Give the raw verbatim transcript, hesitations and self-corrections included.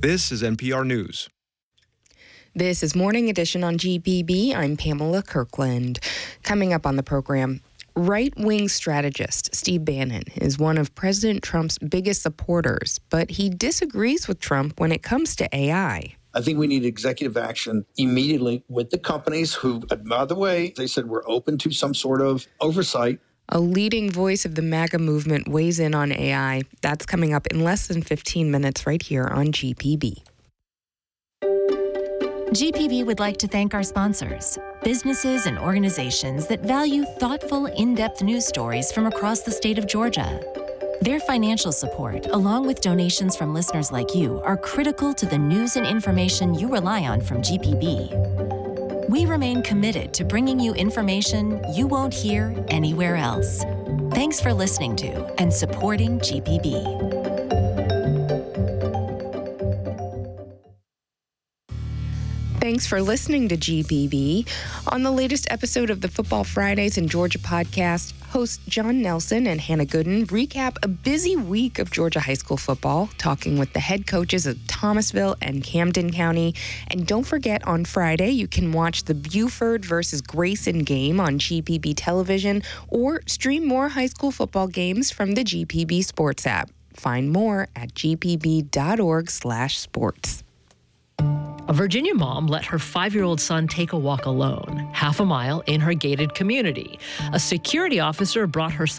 This is N P R News. This is Morning Edition on G B B. I'm Pamela Kirkland. Coming up on the program, right-wing strategist Steve Bannon is one of President Trump's biggest supporters, but he disagrees with Trump when it comes to A I. I think we need executive action immediately with the companies who, by the way, they said we're open to some sort of oversight. A leading voice of the MAGA movement weighs in on A I. That's coming up in less than fifteen minutes right here on G P B. G P B would like to thank our sponsors, businesses and organizations that value thoughtful, in-depth news stories from across the state of Georgia. Their financial support, along with donations from listeners like you, are critical to the news and information you rely on from G P B. We remain committed to bringing you information you won't hear anywhere else. Thanks for listening to and supporting G P B. Thanks for listening to G B B. On the latest episode of the Football Fridays in Georgia podcast, hosts John Nelson and Hannah Gooden recap a busy week of Georgia high school football, talking with the head coaches of Thomasville and Camden County. And don't forget, on Friday, you can watch the Buford versus Grayson game on G P B television or stream more high school football games from the G P B Sports app. Find more at g p b dot org slash sports. A Virginia mom let her five-year-old son take a walk alone, half a mile in her gated community. A security officer brought her son